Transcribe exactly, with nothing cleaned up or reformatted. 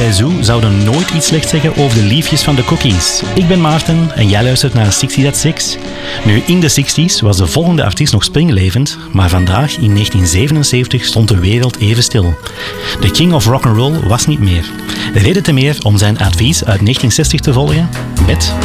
bij Zoo zouden nooit iets slecht zeggen over de liefjes van de Cookies. Ik ben Maarten en jij luistert naar zestig That Six. Nu, in de zestig's was de volgende artiest nog springlevend, maar vandaag, in negentien zevenenzeventig, stond de wereld even stil. De King of Rock'n'Roll was niet meer. Reden te meer om zijn advies uit negentien zestig te volgen met